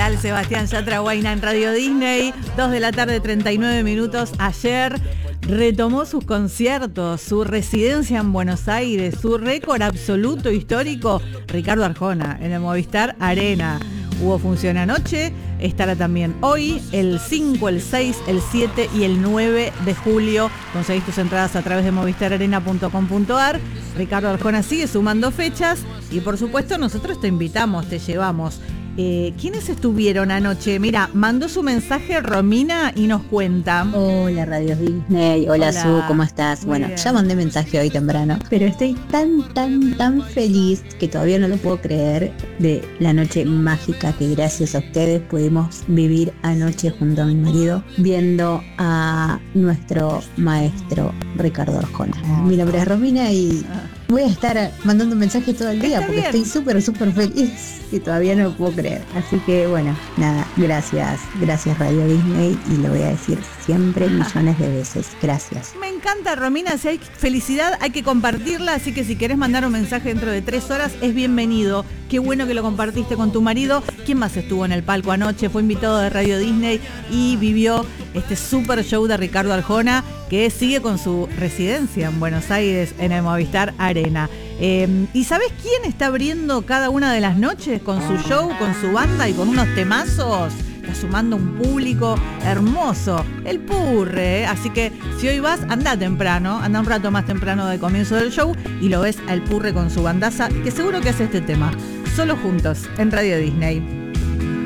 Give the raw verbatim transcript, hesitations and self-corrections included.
tal? Sebastián Yatra Huayna en Radio Disney, dos de la tarde, treinta y nueve minutos. Ayer retomó sus conciertos, su residencia en Buenos Aires, su récord absoluto histórico, Ricardo Arjona, en el Movistar Arena. Hubo función anoche, estará también hoy, el cinco, el seis, el siete y el nueve de julio. Conseguís tus entradas a través de movistar arena punto com punto ar. Ricardo Arjona sigue sumando fechas y por supuesto nosotros te invitamos, te llevamos. Eh, ¿Quiénes estuvieron anoche? Mira, mandó su mensaje Romina y nos cuenta. Hola Radio Disney, hola, hola. Su, ¿cómo estás? Muy bueno, bien. Ya mandé mensaje hoy temprano, pero estoy tan, tan, tan feliz que todavía no lo puedo creer de la noche mágica que gracias a ustedes pudimos vivir anoche junto a mi marido viendo a nuestro maestro Ricardo Arjona. Oh, mi nombre es Romina y voy a estar mandando mensajes todo el día porque bien. Estoy súper, súper feliz y todavía no lo puedo creer. Así que bueno, nada, gracias, gracias Radio Disney y lo voy a decir siempre millones de veces. Gracias. Me encanta, Romina, si hay felicidad hay que compartirla, así que si querés mandar un mensaje dentro de tres horas es bienvenido. Qué bueno que lo compartiste con tu marido. ¿Quién más estuvo en el palco anoche? Fue invitado de Radio Disney y vivió este super show de Ricardo Arjona, que sigue con su residencia en Buenos Aires en el Movistar Arena. Eh, ¿Y sabés quién está abriendo cada una de las noches con su show, con su banda y con unos temazos? Está sumando un público hermoso, el Purre, ¿eh? Así que si hoy vas, anda temprano, anda un rato más temprano del comienzo del show y lo ves al Purre con su bandaza, que seguro que hace este tema. Solo juntos en Radio Disney.